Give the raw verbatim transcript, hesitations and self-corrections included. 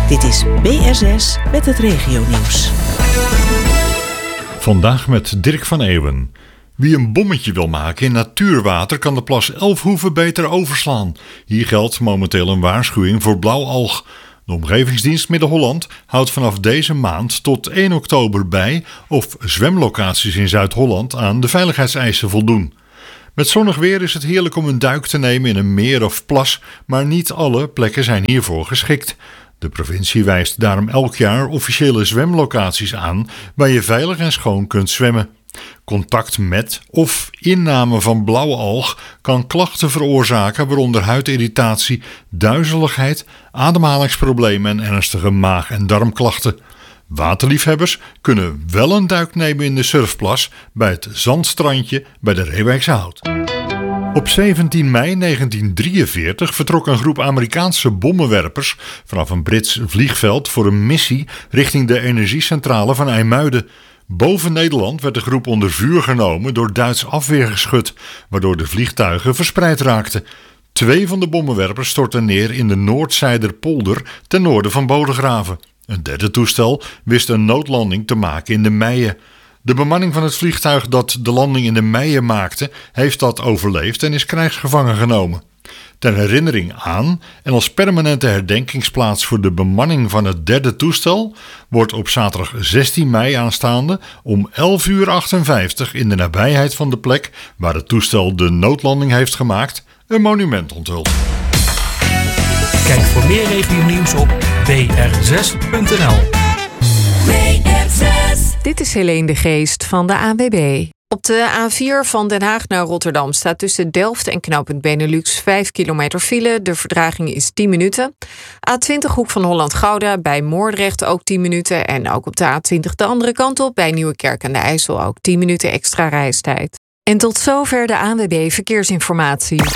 Dit is B S S met het regionieuws. Vandaag met Dirk van Eeuwen. Wie een bommetje wil maken in natuurwater kan de plas Elfhoeven beter overslaan. Hier geldt momenteel een waarschuwing voor blauwalg. De Omgevingsdienst Midden-Holland houdt vanaf deze maand tot één oktober bij of zwemlocaties in Zuid-Holland aan de veiligheidseisen voldoen. Met zonnig weer is het heerlijk om een duik te nemen in een meer of plas, maar niet alle plekken zijn hiervoor geschikt. De provincie wijst daarom elk jaar officiële zwemlocaties aan waar je veilig en schoon kunt zwemmen. Contact met of inname van blauwalg kan klachten veroorzaken, waaronder huidirritatie, duizeligheid, ademhalingsproblemen en ernstige maag- en darmklachten. Waterliefhebbers kunnen wel een duik nemen in de surfplas bij het zandstrandje bij de Reewijkse Hout. Op zeventien mei negentien drieënveertig vertrok een groep Amerikaanse bommenwerpers vanaf een Brits vliegveld voor een missie richting de energiecentrale van IJmuiden. Boven Nederland werd de groep onder vuur genomen door Duits afweergeschut, waardoor de vliegtuigen verspreid raakten. Twee van de bommenwerpers stortten neer in de Noordzijderpolder ten noorden van Bodegraven. Een derde toestel wist een noodlanding te maken in de Meije. De bemanning van het vliegtuig dat de landing in de Meije maakte, heeft dat overleefd en is krijgsgevangen genomen. Ter herinnering aan en als permanente herdenkingsplaats voor de bemanning van het derde toestel wordt op zaterdag zestien mei aanstaande om elf uur achtenvijftig in de nabijheid van de plek waar het toestel de noodlanding heeft gemaakt een monument onthuld. Kijk voor meer regionieuws op b r zes punt n l. Dit is Helene de Geest van de A N W B. Op de A vier van Den Haag naar Rotterdam staat tussen Delft en knooppunt Benelux vijf kilometer file. De vertraging is tien minuten. A twintig Hoek van Holland-Gouda bij Moordrecht ook tien minuten. En ook op de A twintig de andere kant op bij Nieuwekerk aan de IJssel ook tien minuten extra reistijd. En tot zover de A N W B Verkeersinformatie.